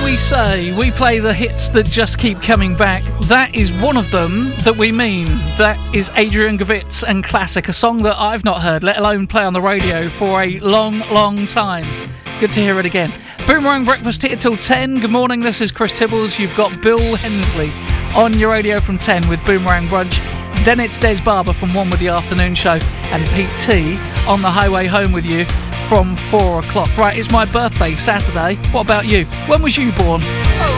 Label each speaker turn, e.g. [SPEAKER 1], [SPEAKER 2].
[SPEAKER 1] we say we play the hits that just keep coming back, that is one of them that we mean. That is Adrian Gavitz and Classic, a song that I've not heard, let alone play on the radio, for a long, long time. Good to hear it again. Boomerang Breakfast here till 10. Good morning, this is Chris Tibbles. You've got Bill Hensley on your radio from 10 with Boomerang Brunch. Then it's Des Barber from 1 with the afternoon show, and Pete T on the highway home with you from 4 o'clock. Right, it's my birthday Saturday. What about you? When was you born?